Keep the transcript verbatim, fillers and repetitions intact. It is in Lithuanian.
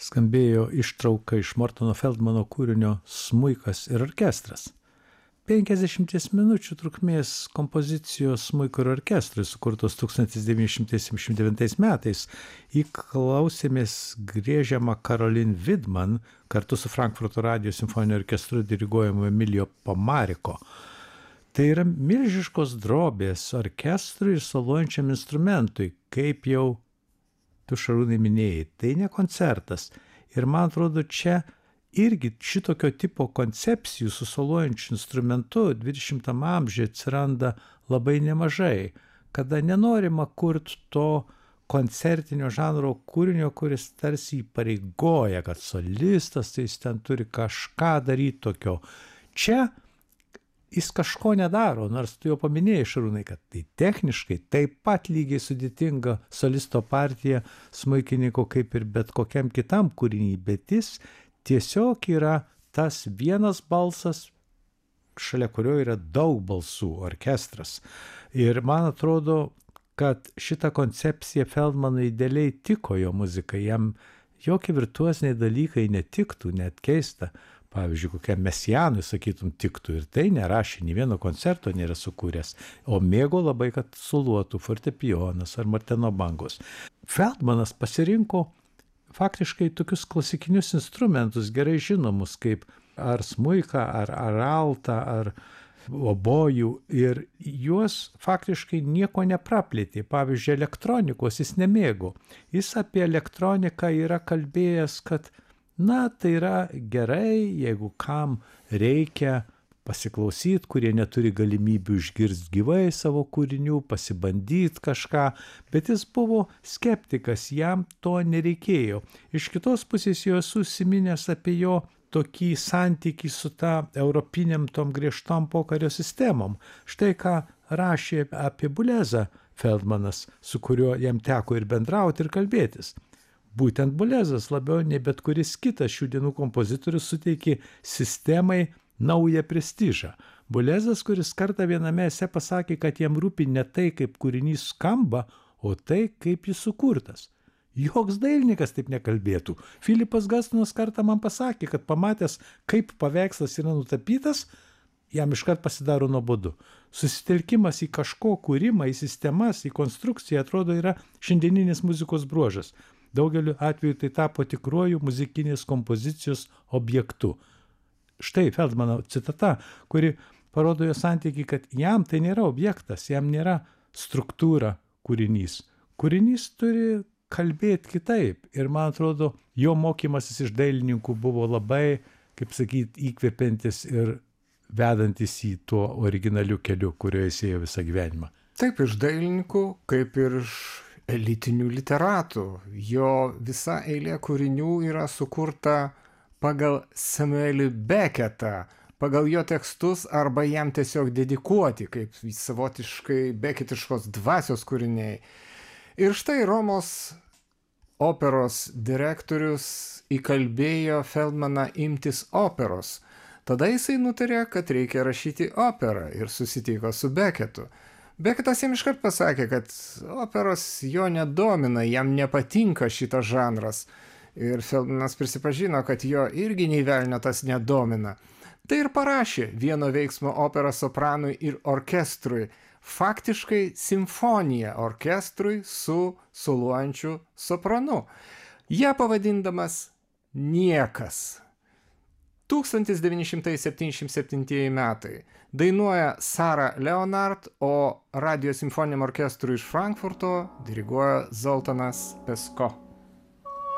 skambėjo ištrauka iš Mortono Feldmano kūrinio Smuikas ir orkestras. penkiasdešimties minučių trukmės kompozicijos smuikui ir orkestrui, sukurtos tūkstantis devyni šimtai septyniasdešimt devintais metais, įklausėmės griežiamą Caroline Widman kartu su Frankfurto radijo simfoniniu orkestru diriguojamu Emilio Pomariko. Tai yra milžiškos drobės orkestrui ir soluojančiam instrumentui, kaip jau tu, Šarūnai, minėjai. Tai ne koncertas. Ir man atrodo, čia irgi šitokio tipo koncepcijų su soluojančiu instrumentu dvidešimtam amžiuje atsiranda labai nemažai, kada nenorima kurti to koncertinio žanro kūrinio, kuris tarsi įpareigoja, kad solistas tai jis ten turi kažką daryti tokio. Čia jis kažko nedaro, nors tu jau paminėjai, Šarūnai, kad tai techniškai taip pat lygiai sudėtinga solisto partija smuikininko kaip ir bet kokiam kitam kūriniui, bet jis tiesiog yra tas vienas balsas, šalia kurio yra daug balsų, orkestras. Ir man atrodo, kad šita koncepcija Feldmanui idealiai tiko jo muzikai, jam jokie virtuoziniai dalykai netiktų, net keista. Pavyzdžiui, kokiam Mesianui, sakytum, tiktų, ir tai nerašė, nei vieno koncerto nėra sukūręs, o mėgo labai, kad suluotų fortepijonas ar Marteno bangos. Feldmanas pasirinko faktiškai tokius klasikinius instrumentus, gerai žinomus, kaip ar smuiką, ar, ar altą, ar obojų, ir juos faktiškai nieko nepraplėtė. Pavyzdžiui, elektronikos jis nemėgo. Jis apie elektroniką yra kalbėjęs, kad na, tai yra gerai, jeigu kam reikia pasiklausyti, kurie neturi galimybių išgirsti gyvai savo kūrinių, pasibandyti kažką, bet jis buvo skeptikas, jam to nereikėjo. Iš kitos pusės jo esu užsiminęs apie jo tokį santykį su ta europiniam tom griežtom pokario sistemom. Štai ką rašė apie Bulezą Feldmanas, su kuriuo jam teko ir bendrauti ir kalbėtis. Būtent Bulezas labiau nei bet kuris kitas šių dienų kompozitorius suteikė sistemai naują prestižą. Bulezas, kuris kartą viename esė pasakė, kad jam rūpi ne tai, kaip kūrinys skamba, o tai, kaip jis sukurtas. Joks dailininkas taip nekalbėtų. Filipas Gastonas kartą man pasakė, kad pamatęs, kaip paveikslas yra nutapytas, jam iškart pasidaro nuobodu. Susitelkimas į kažko kūrimą, į sistemas, į konstrukciją, atrodo, yra šiandieninis muzikos bruožas. Daugeliu atveju tai tapo tikruoju muzikinės kompozicijos objektu. Štai Feldmano citata, kuri parodo jo santykį, kad jam tai nėra objektas, jam nėra struktūra kūrinys. Kūrinys turi kalbėti kitaip. Ir man atrodo, jo mokymasis iš dailininkų buvo labai, kaip sakyti, įkvepiantis ir vedantis į tuo originaliu keliu, kurio jis ėjo visą gyvenimą. Taip, iš dailininkų, kaip ir iš elitinių literatų. Jo visa eilė kūrinių yra sukurta pagal Samuelį Beketą, pagal jo tekstus arba jam tiesiog dedikuoti, kaip savotiškai beketiškos dvasios kūriniai. Ir štai Romos operos direktorius įkalbėjo Feldmaną imtis operos. Tada jisai nutarė, kad reikia rašyti operą ir susitiko su Beketu. Beketas jam iškart pasakė, kad operos jo nedomina, jam nepatinka šitas žanras. Ir Feldmanas prisipažino, kad jo irgi nei velnio tas nedomina. Tai ir parašė vieno veiksmo operą sopranui ir orkestrui. Faktiškai simfonija orkestrui su soluojančiu sopranu. Ja pavadindamas Niekas. tūkstantis devyni šimtai septyniasdešimt septintieji metai. Dainuoja Sara Leonard, o radijo simfoniniam orkestrui iš Frankfurto diriguoja Zoltanas Pesko.